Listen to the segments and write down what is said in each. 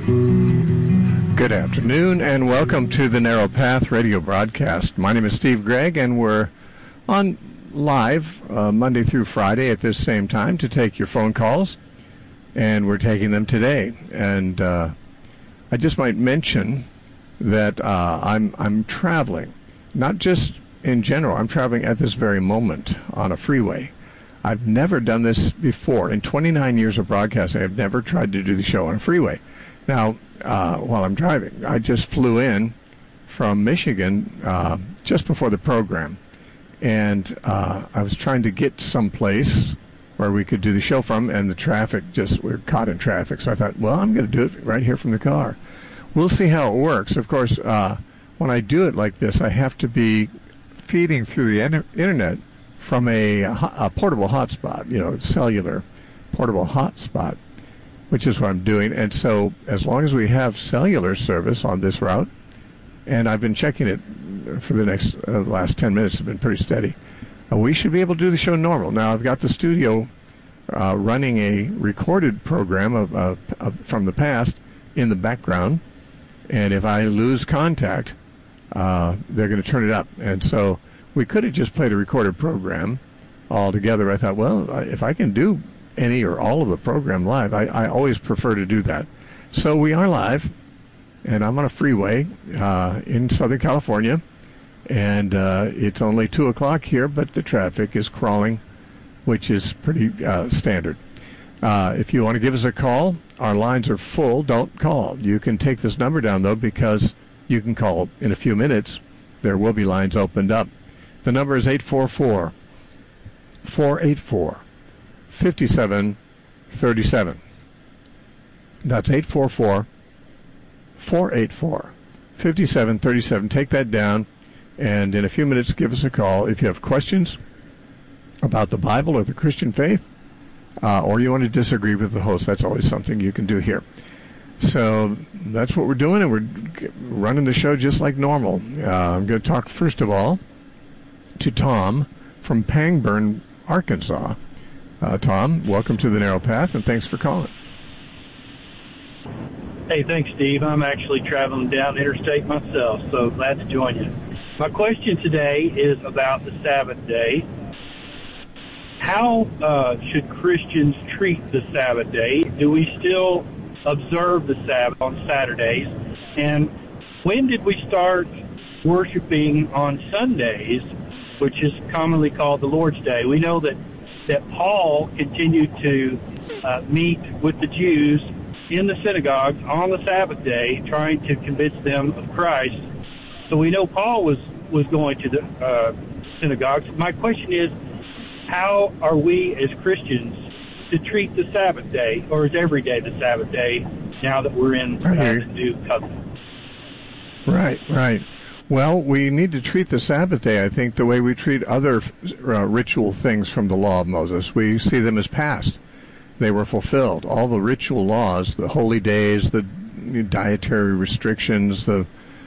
Good afternoon and welcome to the Narrow Path radio broadcast. My name is Steve Gregg and we're on live Monday through Friday at this same time to take your phone calls, and we're taking them today. And I just might mention that I'm traveling, not just in general. I'm traveling at this very moment on a freeway. I've never done this before. In 29 years of broadcasting, I've never tried to do the show on a freeway. Now, while I'm driving, I just flew in from Michigan just before the program, and I was trying to get someplace where we could do the show from, and the traffic we were caught in traffic. So I thought, well, I'm going to do it right here from the car. We'll see how it works. Of course, when I do it like this, I have to be feeding through the internet from a portable hotspot, cellular portable hotspot, which is what I'm doing. And so as long as we have cellular service on this route, and I've been checking it for the last 10 minutes, it's been pretty steady, we should be able to do the show normal. Now, I've got the studio running a recorded program from the past in the background, and if I lose contact, they're going to turn it up. And so we could have just played a recorded program altogether. I thought, well, if I can do any or all of the program live, I always prefer to do that. So we are live, and I'm on a freeway in Southern California, and it's only 2 o'clock here, but the traffic is crawling, which is pretty standard. If you want to give us a call, our lines are full. Don't call. You can take this number down, though, because you can call in a few minutes. There will be lines opened up. The number is 844-484-5737. That's 844-484-5737. Take that down, and in a few minutes, give us a call if you have questions about the Bible or the Christian faith, or you want to disagree with the host. That's always something you can do here. So that's what we're doing, and we're running the show just like normal. I'm going to talk, first of all, to Tom from Pangburn, Arkansas. Tom, welcome to the Narrow Path, and thanks for calling. Hey, thanks, Steve. I'm actually traveling down interstate myself, so glad to join you. My question today is about the Sabbath day. How should Christians treat the Sabbath day? Do we still observe the Sabbath on Saturdays? And when did we start worshiping on Sundays, which is commonly called the Lord's Day? We know that Paul continued to meet with the Jews in the synagogues on the Sabbath day, trying to convince them of Christ. So we know Paul was going to the synagogues. My question is, how are we as Christians to treat the Sabbath day, or is every day the Sabbath day now that we're in the new covenant? Right. Well, we need to treat the Sabbath day, I think, the way we treat other ritual things from the law of Moses. We see them as past. They were fulfilled. All the ritual laws, the holy days, the dietary restrictions, the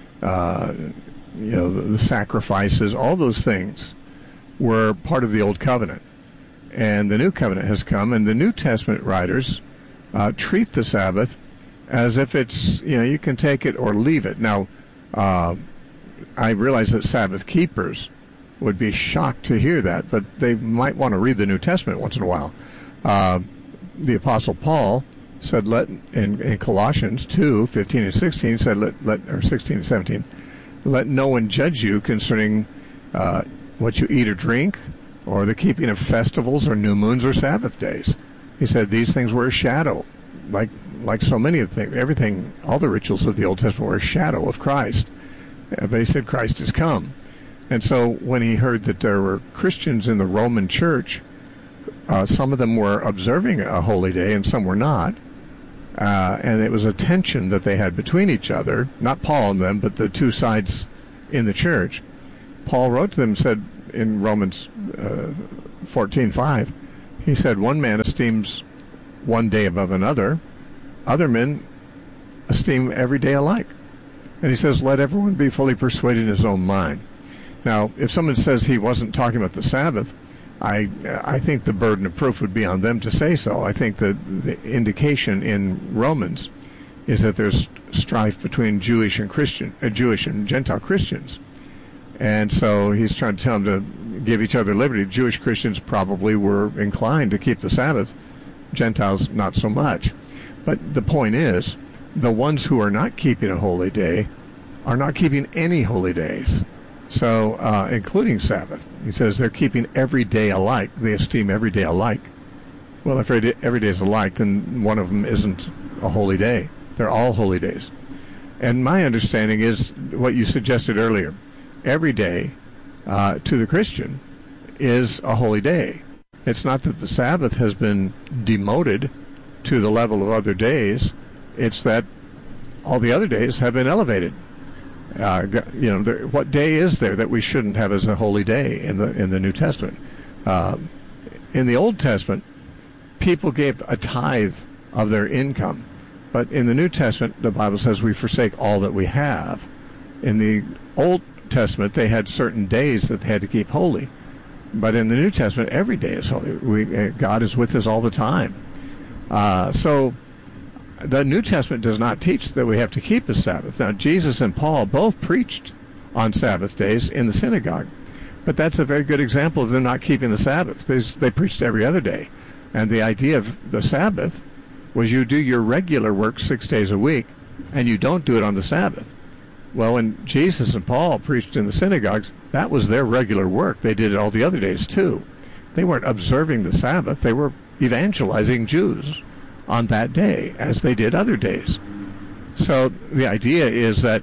sacrifices, all those things were part of the Old Covenant. And the New Covenant has come, and the New Testament writers treat the Sabbath as if it's, you can take it or leave it. Now, I realize that Sabbath keepers would be shocked to hear that, but they might want to read the New Testament once in a while. The Apostle Paul said, in Colossians 2:15 and 16, said, or 16 and 17, let no one judge you concerning what you eat or drink, or the keeping of festivals or new moons or Sabbath days. He said these things were a shadow, like so many of things. Everything, all the rituals of the Old Testament were a shadow of Christ. But he said Christ has come. And so when he heard that there were Christians in the Roman church, some of them were observing a holy day and some were not. And it was a tension that they had between each other, not Paul and them, but the two sides in the church. Paul wrote to them, said in Romans 14:5, he said, one man esteems one day above another, other men esteem every day alike. And he says, let everyone be fully persuaded in his own mind. Now, if someone says he wasn't talking about the Sabbath, I think the burden of proof would be on them to say so. I think that the indication in Romans is that there's strife between Jewish and Gentile Christians. And so he's trying to tell them to give each other liberty. Jewish Christians probably were inclined to keep the Sabbath, Gentiles not so much. But the point is, the ones who are not keeping a holy day are not keeping any holy days, so including Sabbath. He says they're keeping every day alike. They esteem every day alike. Well, if every day is alike, then one of them isn't a holy day. They're all holy days. And my understanding is what you suggested earlier. Every day to the Christian is a holy day. It's not that the Sabbath has been demoted to the level of other days. It's that all the other days have been elevated. What day is there that we shouldn't have as a holy day in the New Testament? In the Old Testament, people gave a tithe of their income. But in the New Testament, the Bible says we forsake all that we have. In the Old Testament, they had certain days that they had to keep holy. But in the New Testament, every day is holy. God is with us all the time. So the New Testament does not teach that we have to keep the Sabbath. Now, Jesus and Paul both preached on Sabbath days in the synagogue. But that's a very good example of them not keeping the Sabbath, because they preached every other day. And the idea of the Sabbath was you do your regular work 6 days a week, and you don't do it on the Sabbath. Well, when Jesus and Paul preached in the synagogues, that was their regular work. They did it all the other days, too. They weren't observing the Sabbath. They were evangelizing Jews on that day, as they did other days. So the idea is that,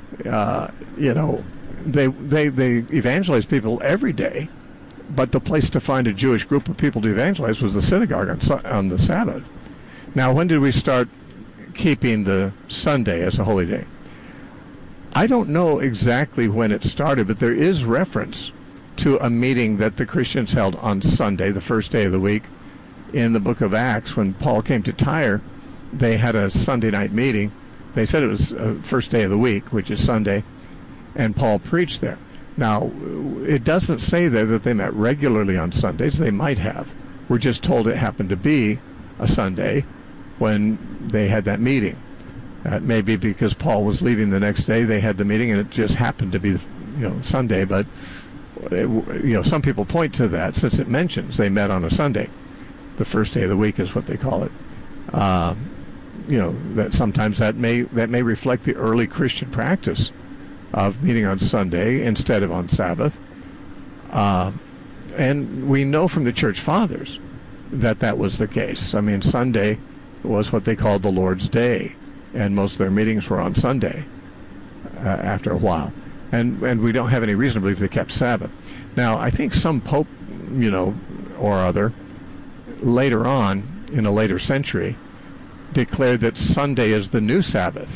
they evangelize people every day, but the place to find a Jewish group of people to evangelize was the synagogue on the Sabbath. Now, when did we start keeping the Sunday as a holy day? I don't know exactly when it started, but there is reference to a meeting that the Christians held on Sunday, the first day of the week. In the book of Acts, when Paul came to Tyre, they had a Sunday night meeting. They said it was first day of the week, which is Sunday, and Paul preached there. Now, it doesn't say there that they met regularly on Sundays. They might have. We're just told it happened to be a Sunday when they had that meeting. That may be because Paul was leaving the next day. They had the meeting, and it just happened to be, Sunday. But some people point to that, since it mentions they met on a Sunday. The first day of the week is what they call it. That sometimes that may reflect the early Christian practice of meeting on Sunday instead of on Sabbath. And we know from the church fathers that was the case. I mean, Sunday was what they called the Lord's Day, and most of their meetings were on Sunday after a while. And we don't have any reason to believe they kept Sabbath. Now, I think some pope, or other, later on, in a later century, declared that Sunday is the new Sabbath.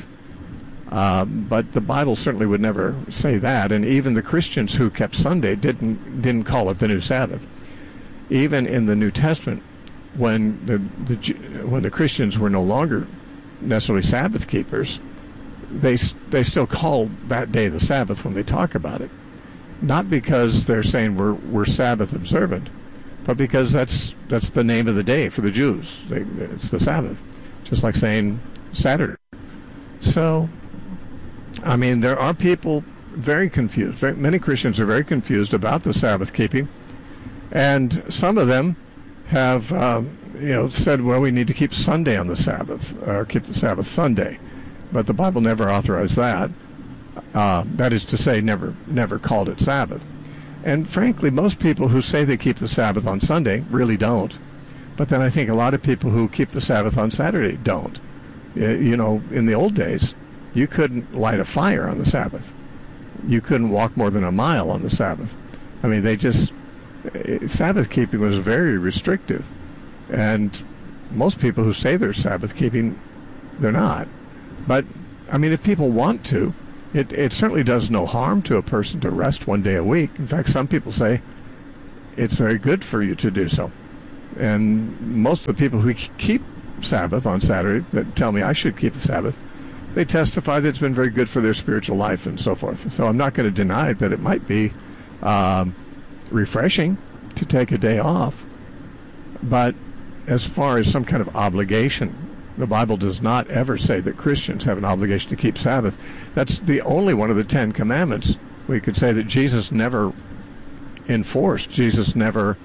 But the Bible certainly would never say that, and even the Christians who kept Sunday didn't call it the new Sabbath. Even in the New Testament, when the Christians were no longer necessarily Sabbath keepers, they still call that day the Sabbath when they talk about it. Not because they're saying we're Sabbath observant, but because that's the name of the day for the Jews. It's the Sabbath, just like saying Saturday. So, I mean, there are people very confused. Many Christians are very confused about the Sabbath keeping, and some of them have said, well, we need to keep Sunday on the Sabbath, or keep the Sabbath Sunday. But the Bible never authorized that. That is to say, never called it Sabbath. And frankly, most people who say they keep the Sabbath on Sunday really don't. But then I think a lot of people who keep the Sabbath on Saturday don't. In the old days, you couldn't light a fire on the Sabbath. You couldn't walk more than a mile on the Sabbath. I mean, Sabbath keeping was very restrictive. And most people who say they're Sabbath keeping, they're not. But, I mean, if people want to, it certainly does no harm to a person to rest one day a week. In fact, some people say it's very good for you to do so. And most of the people who keep Sabbath on Saturday that tell me I should keep the Sabbath, they testify that it's been very good for their spiritual life and so forth. So I'm not going to deny that it might be refreshing to take a day off. But as far as some kind of obligation The Bible does not ever say that Christians have an obligation to keep Sabbath. That's the only one of the 10 Commandments we could say that Jesus never enforced. Jesus never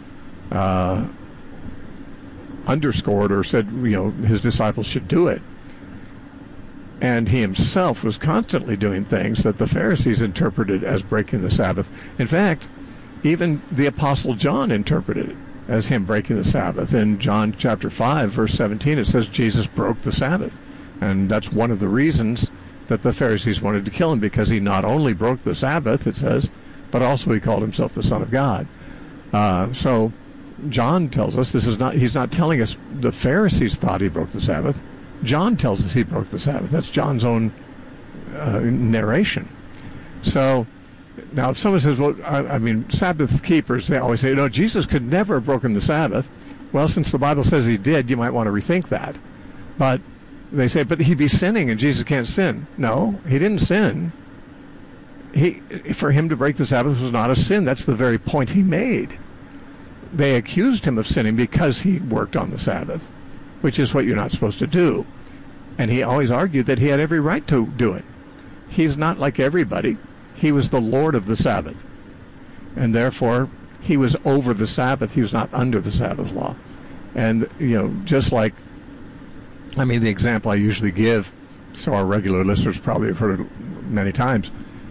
underscored or said, his disciples should do it. And he himself was constantly doing things that the Pharisees interpreted as breaking the Sabbath. In fact, even the Apostle John interpreted it as him breaking the Sabbath. In John chapter 5, verse 17, it says Jesus broke the Sabbath. And that's one of the reasons that the Pharisees wanted to kill him, because he not only broke the Sabbath, it says, but also he called himself the Son of God. So John tells us he's not telling us the Pharisees thought he broke the Sabbath. John tells us he broke the Sabbath. That's John's own narration. So now if someone says, well, Sabbath keepers, they always say, Jesus could never have broken the Sabbath. Well, since the Bible says he did, you might want to rethink that. But they say, but he'd be sinning and Jesus can't sin. No, he didn't sin. For him to break the Sabbath was not a sin. That's the very point he made. They accused him of sinning because he worked on the Sabbath, which is what you're not supposed to do. And he always argued that he had every right to do it. He's not like everybody. He was the Lord of the Sabbath. And therefore, he was over the Sabbath. He was not under the Sabbath law. And, just like, the example I usually give, so our regular listeners probably have heard it many times,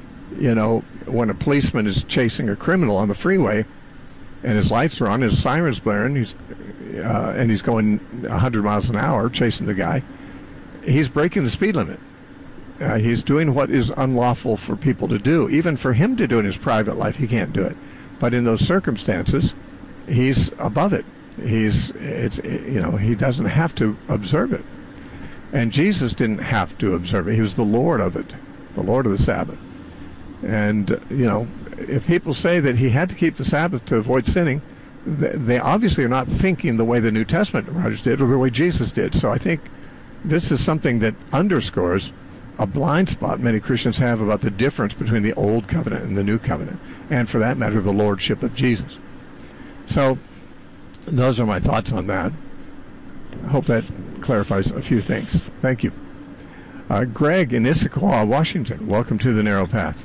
when a policeman is chasing a criminal on the freeway and his lights are on, his siren's blaring, and he's going 100 miles an hour chasing the guy, he's breaking the speed limit. He's doing what is unlawful for people to do. Even for him to do in his private life, he can't do it. But in those circumstances, he's above it. He doesn't have to observe it. And Jesus didn't have to observe it. He was the Lord of it, the Lord of the Sabbath. And, if people say that he had to keep the Sabbath to avoid sinning, they obviously are not thinking the way the New Testament writers did or the way Jesus did. So I think this is something that underscores a blind spot many Christians have about the difference between the Old Covenant and the New Covenant, and for that matter, the Lordship of Jesus. So those are my thoughts on that. I hope that clarifies a few things. Thank you. Greg in Issaquah, Washington, welcome to the Narrow Path.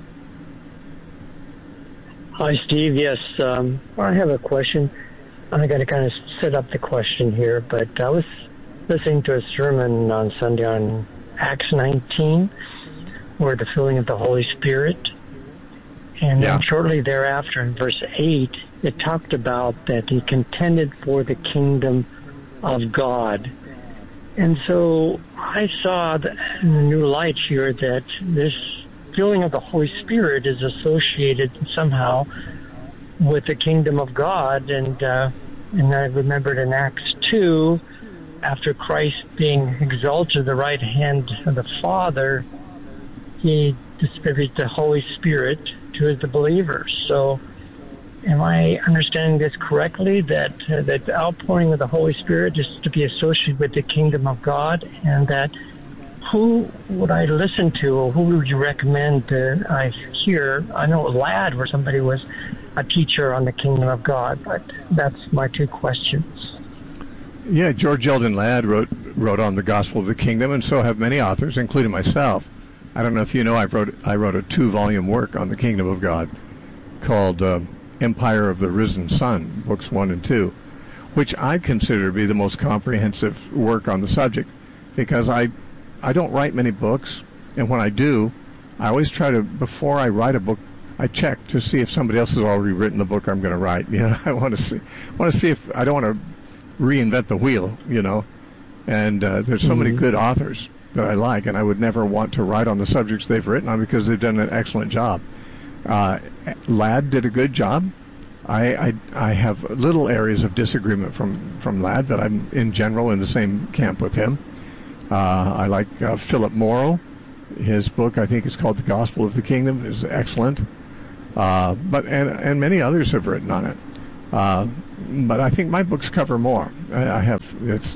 Hi, Steve. Yes, I have a question. I got to kind of set up the question here, but I was listening to a sermon on Sunday on Acts 19, where the filling of the Holy Spirit, and then shortly thereafter, in verse 8, it talked about that he contended for the kingdom of God. And so I saw in the new light here that this filling of the Holy Spirit is associated somehow with the kingdom of God. And I remembered in Acts 2, after Christ being exalted to the right hand of the Father, he distributes the Holy Spirit to the believers. So am I understanding this correctly, that the outpouring of the Holy Spirit is to be associated with the kingdom of God, and that who would I listen to, or who would you recommend I hear? I know Ladd, where somebody was a teacher on the kingdom of God, but that's my two questions. Yeah, George Eldon Ladd wrote on the gospel of the kingdom, and so have many authors, including myself. I don't know if you know, I wrote a 2-volume work on the kingdom of God called Empire of the Risen Sun, books 1 and 2, which I consider to be the most comprehensive work on the subject, because I don't write many books, and when I do, I always try to, before I write a book, I check to see if somebody else has already written the book I'm going to write. I want to see if I don't want to reinvent the wheel. And there's so many good authors that I like, and I would never want to write on the subjects they've written on because they've done an excellent job. Ladd did a good job. I have little areas of disagreement from Ladd, but I'm in general in the same camp with him. I like Philip Morrow. His book, I think, is called The Gospel of the Kingdom, is excellent. But many others have written on it. But I think my books cover more. I have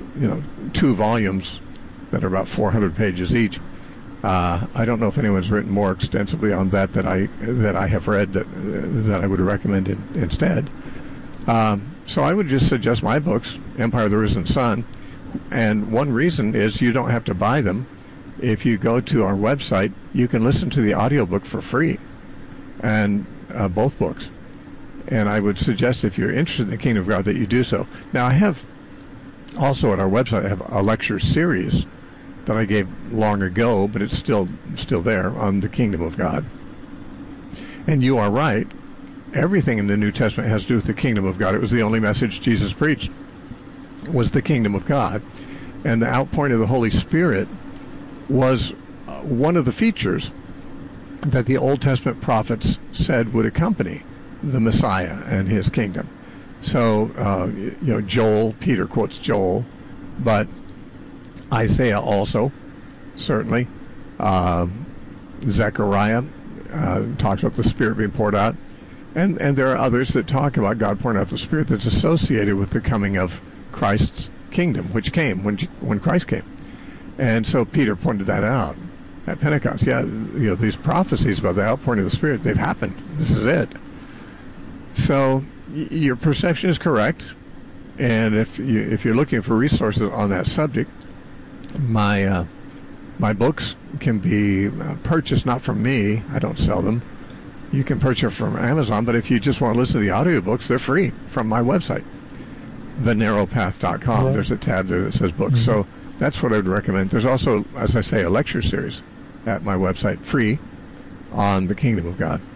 2 volumes that are about 400 pages each. I don't know if anyone's written more extensively on that I have read that I would recommend instead. So I would just suggest my books, Empire of the Risen Sun, And one reason is you don't have to buy them. If you go to our website, you can listen to the audiobook for free, and both books. And I would suggest, if you're interested in the Kingdom of God, that you do so. Now, I have also at our website, I have a lecture series that I gave long ago, but it's still there, on the Kingdom of God. And you are right. Everything in the New Testament has to do with the Kingdom of God. It was the only message Jesus preached, was the Kingdom of God. And the outpouring of the Holy Spirit was one of the features that the Old Testament prophets said would accompany the Messiah and his kingdom. So, Joel, Peter quotes Joel, but Isaiah also, certainly. Zechariah talks about the Spirit being poured out. And there are others that talk about God pouring out the Spirit that's associated with the coming of Christ's kingdom, which came when Christ came. And so Peter pointed that out at Pentecost. Yeah, these prophecies about the outpouring of the Spirit, they've happened. This is it. So your perception is correct. And if you're looking for resources on that subject, my books can be purchased, not from me. I don't sell them. You can purchase from Amazon, but if you just want to listen to the audiobooks, they're free from my website, thenarrowpath.com. There's a tab there that says books. Mm-hmm. So that's what I would recommend. There's also, as I say, a lecture series at my website, free, on the Kingdom of God.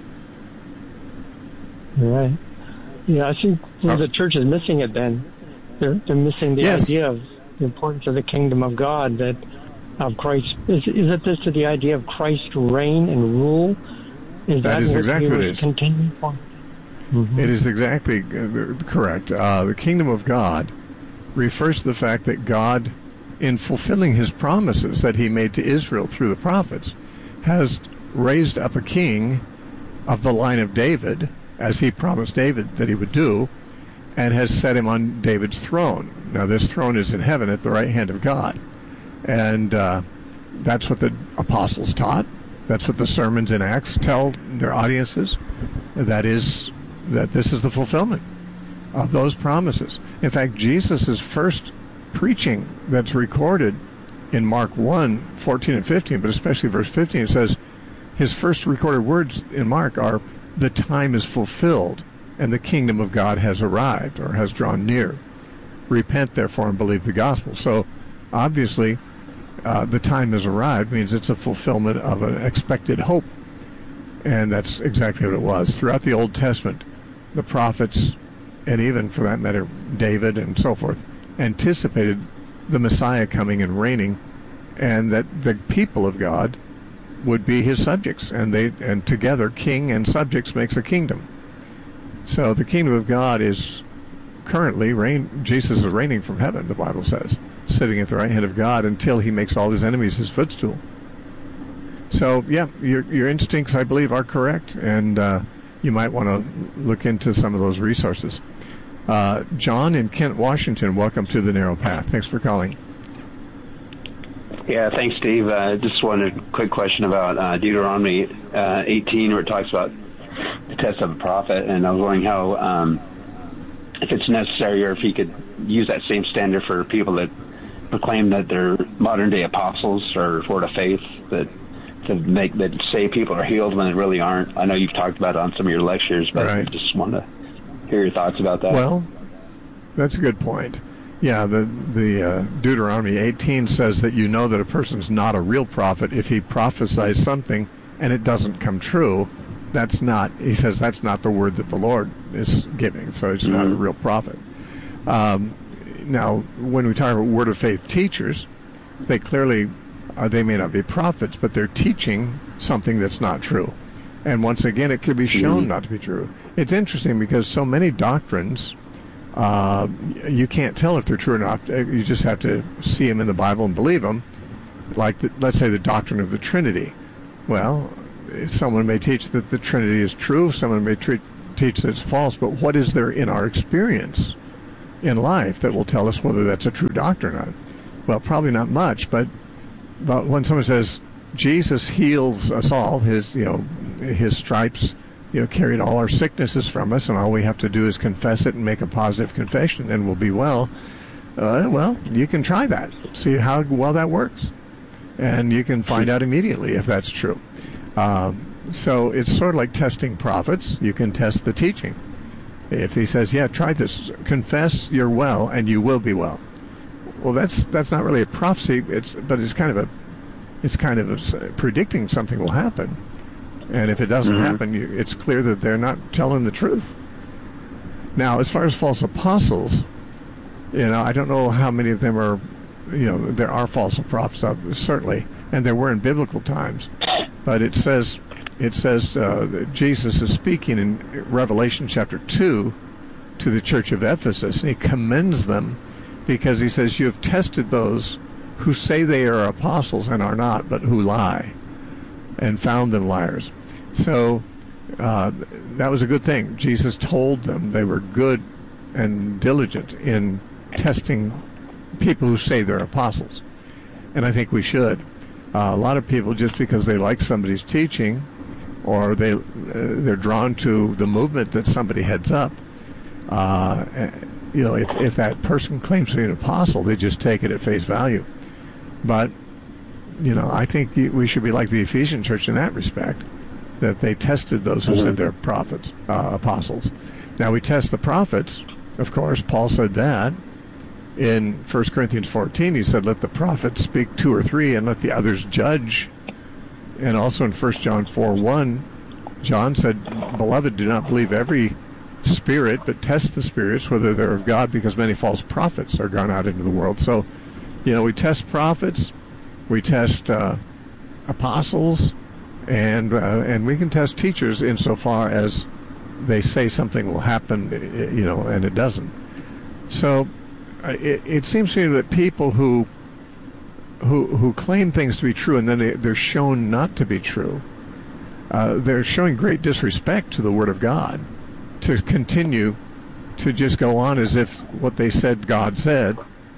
Right. Yeah, I think the church is missing it then. They're missing the idea of the importance of the Kingdom of God, that of Christ. Is it this to the idea of Christ's reign and rule? That is exactly what it is. Mm-hmm. It is exactly correct. The Kingdom of God refers to the fact that God, in fulfilling his promises that he made to Israel through the prophets, has raised up a king of the line of David, as he promised David that he would do, and has set him on David's throne. Now, this throne is in heaven at the right hand of God. And that's what the apostles taught. That's what the sermons in Acts tell their audiences. That this is the fulfillment of those promises. In fact, Jesus' first preaching that's recorded in Mark 1, 14 and 15, but especially verse 15, it says, his first recorded words in Mark are, the time is fulfilled and the kingdom of God has arrived, or has drawn near. Repent, therefore, and believe the gospel. So, obviously, the time has arrived means it's a fulfillment of an expected hope. And that's exactly what it was. Throughout the Old Testament, the prophets, and even for that matter, David and so forth, anticipated the Messiah coming and reigning, and that the people of God would be his subjects. And together, king and subjects makes a kingdom. So the kingdom of God is currently Jesus is reigning from heaven, the Bible says, sitting at the right hand of God until he makes all his enemies his footstool. So, yeah, your instincts, I believe, are correct, and you might want to look into some of those resources. John in Kent, Washington, welcome to The Narrow Path. Thanks for calling. Yeah, thanks, Steve. Just wanted a quick question about Deuteronomy 18, where it talks about the test of a prophet, and I was wondering how, if it's necessary, or if he could use that same standard for people that proclaim that they're modern-day apostles or word of faith, that say people are healed when they really aren't. I know you've talked about it on some of your lectures, but I just want to hear your thoughts about that. Well, that's a good point. Yeah, the Deuteronomy 18 says that you know that a person's not a real prophet if he prophesies something and it doesn't come true. He says that's not the word that the Lord is giving, so he's not a real prophet. Now, when we talk about word of faith teachers, they clearly, they may not be prophets, but they're teaching something that's not true. And once again, it could be shown not to be true. It's interesting because so many doctrines, you can't tell if they're true or not. You just have to see them in the Bible and believe them. Like, let's say the doctrine of the Trinity. Well, someone may teach that the Trinity is true, someone may teach that it's false, but what is there in our experience in life that will tell us whether that's a true doctrine or not? Well, probably not much, but when someone says Jesus heals us all, his stripes carried all our sicknesses from us, and all we have to do is confess it and make a positive confession, and we'll be well. Well, you can try that. See how well that works. And you can find out immediately if that's true. So it's sort of like testing prophets. You can test the teaching. If he says, yeah, try this, confess you're well and you will be well. Well, that's not really a prophecy, but it's kind of predicting something will happen. And if it doesn't happen, it's clear that they're not telling the truth. Now, as far as false apostles, I don't know how many of them are, there are false prophets, certainly, and there were in biblical times. But it says that Jesus is speaking in Revelation chapter 2 to the church of Ephesus, and he commends them because he says, you have tested those who say they are apostles and are not, but who lie, and found them liars. So that was a good thing. Jesus told them they were good and diligent in testing people who say they're apostles. And I think we should. A lot of people, just because they like somebody's teaching, or they're drawn to the movement that somebody heads up, if that person claims to be an apostle, they just take it at face value. But, I think we should be like the Ephesian church in that respect, that they tested those who said they're prophets, apostles. Now, we test the prophets. Of course, Paul said that. In 1 Corinthians 14, he said, let the prophets speak 2 or 3 and let the others judge. And also in 1 John 4:1, John said, beloved, do not believe every spirit, but test the spirits, whether they're of God, because many false prophets are gone out into the world. So, we test prophets, we test apostles, and we can test teachers insofar as they say something will happen, and it doesn't. So it seems to me that people who claim things to be true and then they're shown not to be true, they're showing great disrespect to the Word of God to continue to just go on as if what they said God said,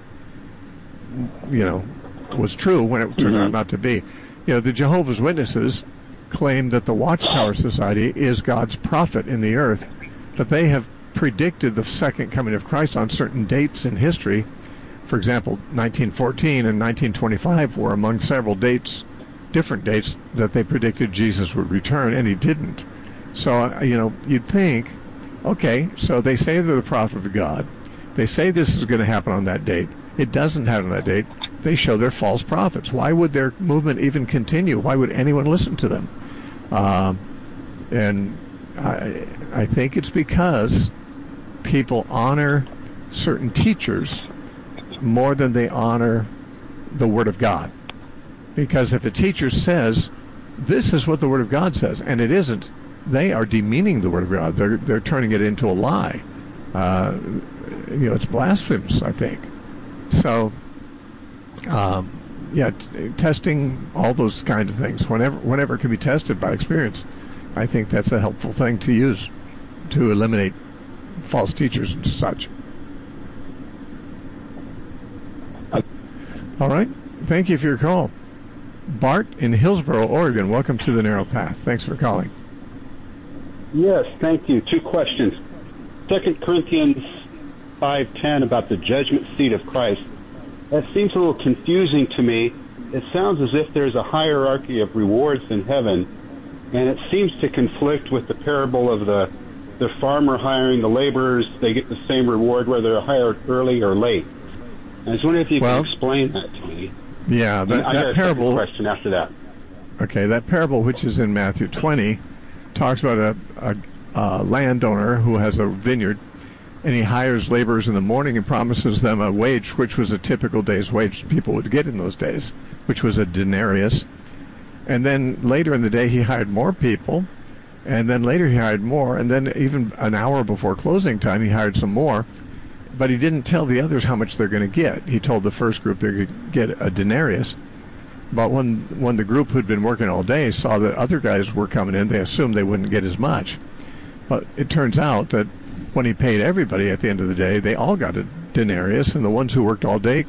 was true when it turned out not to be. The Jehovah's Witnesses claim that the Watchtower Society is God's prophet in the earth, but they have predicted the second coming of Christ on certain dates in history. For example, 1914 and 1925 were among several dates, different dates, that they predicted Jesus would return, and he didn't. So, you'd think, okay, so they say they're the prophet of God. They say this is going to happen on that date. It doesn't happen on that date. They show they're false prophets. Why would their movement even continue? Why would anyone listen to them? And I think it's because people honor certain teachers more than they honor the Word of God. Because if a teacher says, this is what the Word of God says, and it isn't, they are demeaning the Word of God. They're turning it into a lie. It's blasphemous, I think. So, testing all those kind of things, whenever it can be tested by experience, I think that's a helpful thing to use to eliminate false teachers and such. All right. Thank you for your call. Bart in Hillsboro, Oregon, welcome to the Narrow Path. Thanks for calling. Yes, thank you. 2 questions. 2 Corinthians 5:10 about the judgment seat of Christ. That seems a little confusing to me. It sounds as if there's a hierarchy of rewards in heaven, and it seems to conflict with the parable of the farmer hiring the laborers. They get the same reward whether they're hired early or late. I was wondering if you could explain that to me. Yeah, that parable. Question after that. Okay, that parable, which is in Matthew 20, talks about a landowner who has a vineyard, and he hires laborers in the morning and promises them a wage, which was a typical day's wage people would get in those days, which was a denarius. And then later in the day, he hired more people, and then later he hired more, and then even an hour before closing time, he hired some more. But he didn't tell the others how much they're going to get. He told the first group they could get a denarius. But when the group who'd been working all day saw that other guys were coming in, they assumed they wouldn't get as much. But it turns out that when he paid everybody at the end of the day, they all got a denarius, and the ones who worked all day